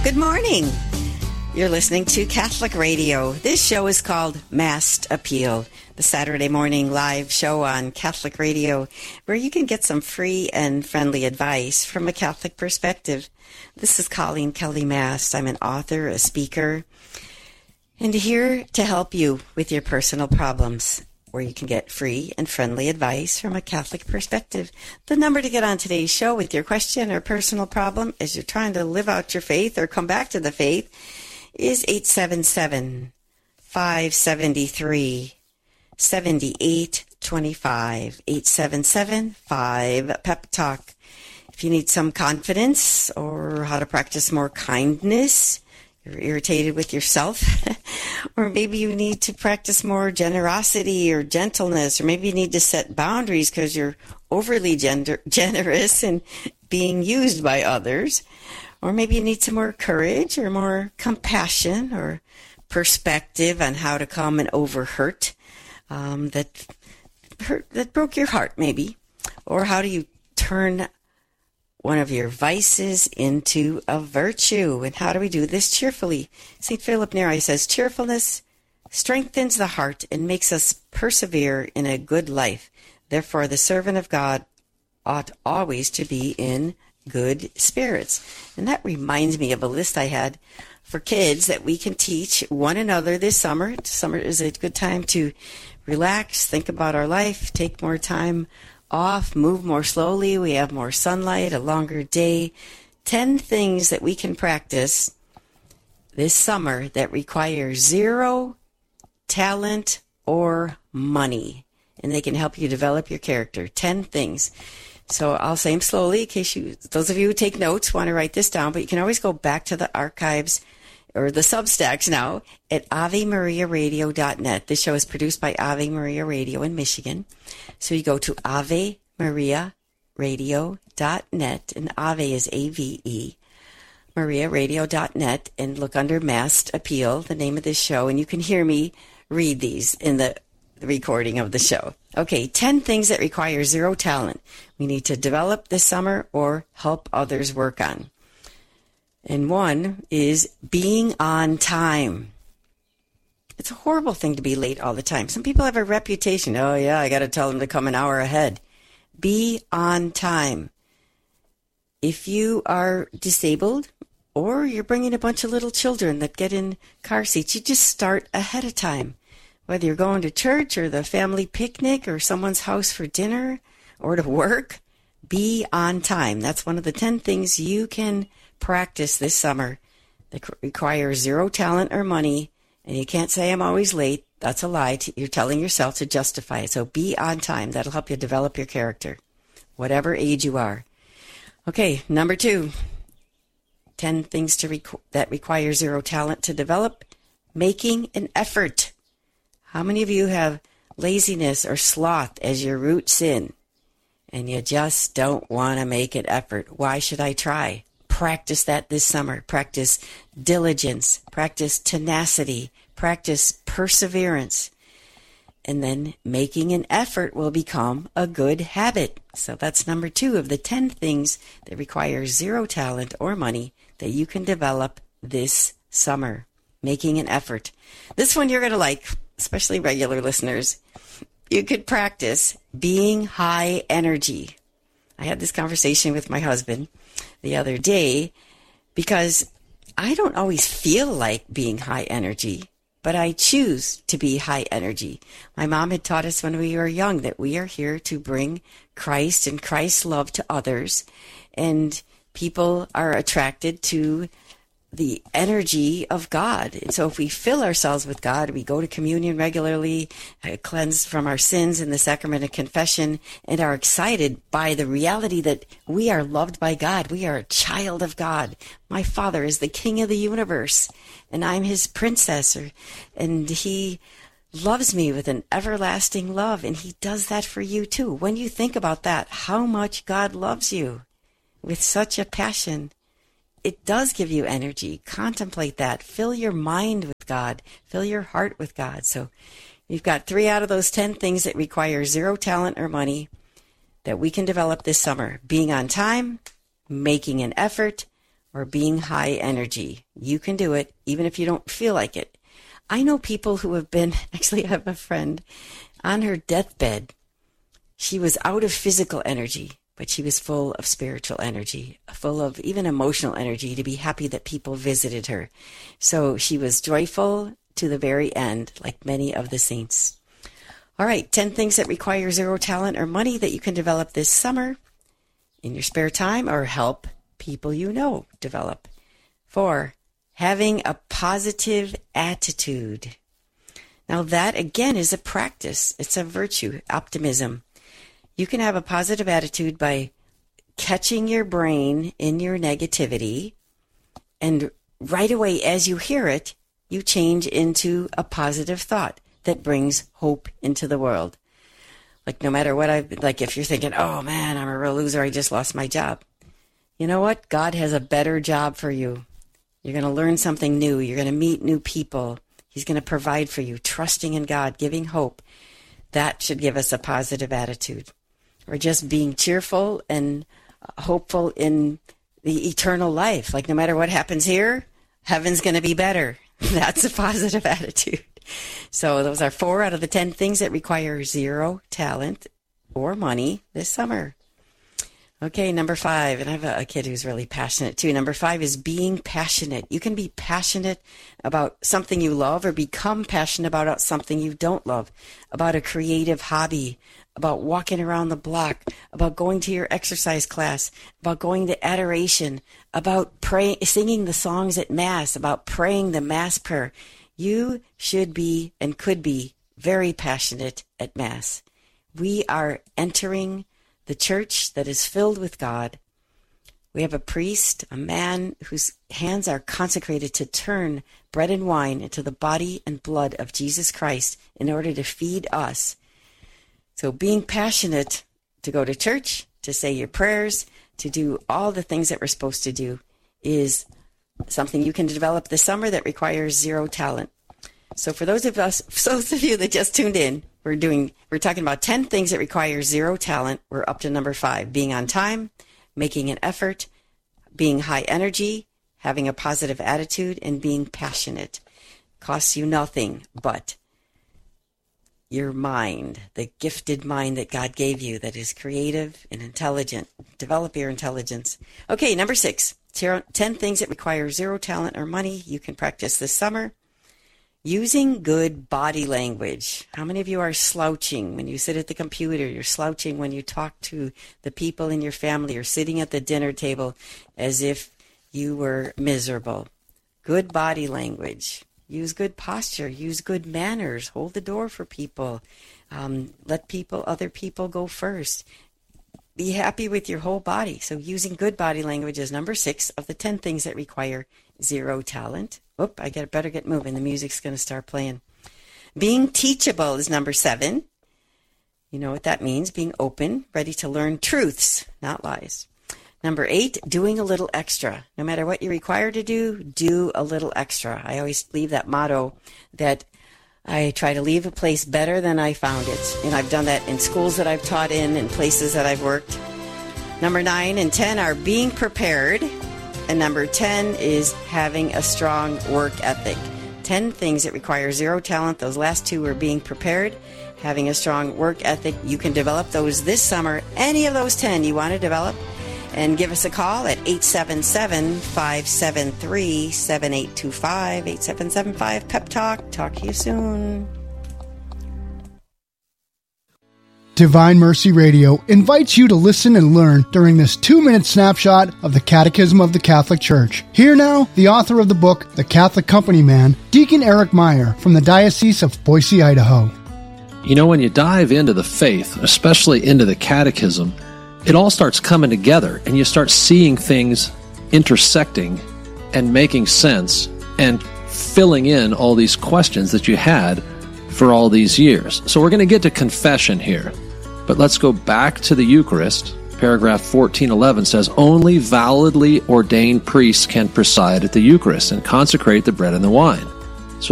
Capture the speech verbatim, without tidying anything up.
Good morning. You're listening to Catholic Radio. This show is called Mass Appeal, the Saturday morning live show on Catholic Radio, where you can get some free and friendly advice from a Catholic perspective. This is Colleen Kelly Mast. I'm an author, a speaker, and here to help you with your personal problems, where you can get free and friendly advice from a Catholic perspective. The number to get on today's show with your question or personal problem as you're trying to live out your faith or come back to the faith is eight seven seven, five seven three, seven eight two five, eight seven seven, five pep talk. If you need some confidence or how to practice more kindness, you're irritated with yourself, or maybe you need to practice more generosity or gentleness, or maybe you need to set boundaries because you're overly gender- generous and being used by others, or maybe you need some more courage or more compassion or perspective on how to come and over hurt um, that hurt, that broke your heart, maybe, or how do you turn one of your vices into a virtue. And how do we do this cheerfully? Saint Philip Neri says, cheerfulness strengthens the heart and makes us persevere in a good life. Therefore, the servant of God ought always to be in good spirits. And that reminds me of a list I had for kids that we can teach one another this summer. Summer is a good time to relax, think about our life, take more time off, move more slowly, we have more sunlight, a longer day. Ten things that we can practice this summer that require zero talent or money, and they can help you develop your character. Ten things. So I'll say them slowly in case you, those of you who take notes want to write this down, but you can always go back to the archives or the Substacks now at ave maria radio dot net. This show is produced by Ave Maria Radio in Michigan. So you go to ave maria radio dot net, and Ave is A V E, maria radio dot net, and look under Mass Appeal, the name of this show, and you can hear me read these in the recording of the show. Okay, ten things that require zero talent we need to develop this summer or help others work on. And one is being on time. It's a horrible thing to be late all the time. Some people have a reputation. Oh, yeah, I got to tell them to come an hour ahead. Be on time. If you are disabled or you're bringing a bunch of little children that get in car seats, you just start ahead of time. Whether you're going to church or the family picnic or someone's house for dinner or to work, be on time. That's one of the ten things you can practice this summer that requires zero talent or money, and you can't say I'm always late. That's a lie. You're telling yourself to justify it. So be on time. That'll help you develop your character, whatever age you are. Okay, number two, ten things to requ- that require zero talent to develop. Making an effort. How many of you have laziness or sloth as your root sin, and you just don't want to make an effort? Why should I try? Practice that this summer. Practice diligence. Practice tenacity. Practice perseverance. And then making an effort will become a good habit. So that's number two of the ten things that require zero talent or money that you can develop this summer. Making an effort. This one you're going to like, especially regular listeners. You could practice being high energy. I had this conversation with my husband the other day because I don't always feel like being high energy, but I choose to be high energy. My mom had taught us when we were young that we are here to bring Christ and Christ's love to others, and people are attracted to the energy of God. And so if we fill ourselves with God, we go to communion regularly, uh, cleanse from our sins in the sacrament of confession, and are excited by the reality that we are loved by God. We are a child of God. My Father is the King of the universe, and I'm his princess, or, and he loves me with an everlasting love, and he does that for you too. When you think about that, how much God loves you with such a passion, it does give you energy. Contemplate that. Fill your mind with God. Fill your heart with God. So you've got three out of those ten things that require zero talent or money. that we can develop this summer. Being on time, making an effort, or being high energy. You can do it, even if you don't feel like it. I know people who have been, actually I have a friend, on her deathbed. She was out of physical energy, but she was full of spiritual energy, full of even emotional energy, to be happy that people visited her. So she was joyful to the very end, like many of the saints. All right, ten things that require zero talent or money that you can develop this summer in your spare time or help people you know develop. Four, having a positive attitude. Now that, again, is a practice. It's a virtue, optimism. You can have a positive attitude by catching your brain in your negativity, and right away as you hear it, you change into a positive thought that brings hope into the world. Like no matter what I've, like if you're thinking, oh man, I'm a real loser, I just lost my job. You know what? God has a better job for you. You're going to learn something new. You're going to meet new people. He's going to provide for you. Trusting in God, giving hope. That should give us a positive attitude. Or just being cheerful and hopeful in the eternal life. Like no matter what happens here, heaven's going to be better. That's a positive attitude. So those are four out of the ten things that require zero talent or money this summer. Okay, number five, and I have a, a kid who's really passionate too. Number five is being passionate. You can be passionate about something you love or become passionate about something you don't love, about a creative hobby, about walking around the block, about going to your exercise class, about going to adoration, about praying, singing the songs at Mass, about praying the Mass prayer. You should be and could be very passionate at Mass. We are entering the church that is filled with God. We have a priest, a man whose hands are consecrated to turn bread and wine into the body and blood of Jesus Christ in order to feed us. So being passionate to go to church, to say your prayers, to do all the things that we're supposed to do is something you can develop this summer that requires zero talent. So for those of us, for those of you that just tuned in, we're doing, we're talking about ten things that require zero talent. We're up to number five, being on time, making an effort, being high energy, having a positive attitude, and being passionate. Costs you nothing but your mind, the gifted mind that God gave you that is creative and intelligent. Develop your intelligence. Okay, number six, ten things that require zero talent or money you can practice this summer. Using good body language. How many of you are slouching when you sit at the computer? You're slouching when you talk to the people in your family or sitting at the dinner table as if you were miserable. Good body language. Use good posture. Use good manners. Hold the door for people. Um, let people, other people go first. Be happy with your whole body. So using good body language is number six of the ten things that require zero talent. Oop, I get better get moving. The music's going to start playing. Being teachable is number seven. You know what that means. Being open, ready to learn truths, not lies. Number eight, doing a little extra. No matter what you're required to do, do a little extra. I always leave that motto that I try to leave a place better than I found it. And I've done that in schools that I've taught in and places that I've worked. Number nine and ten are being prepared. And number ten is having a strong work ethic. ten things that require zero talent. Those last two are being prepared, having a strong work ethic. You can develop those this summer. Any of those ten you want to develop. And give us a call at eight seven seven, five seven three, seven eight two five, eight seven seven five, P E P Talk. Talk to you soon. Divine Mercy Radio invites you to listen and learn during this two-minute snapshot of the Catechism of the Catholic Church. Here now, the author of the book, The Catholic Company Man, Deacon Eric Meyer from the Diocese of Boise, Idaho. You know, when you dive into the faith, especially into the Catechism, it all starts coming together and you start seeing things intersecting and making sense and filling in all these questions that you had for all these years. So we're going to get to confession here. But let's go back to the Eucharist. Paragraph fourteen eleven says, only validly ordained priests can preside at the Eucharist and consecrate the bread and the wine.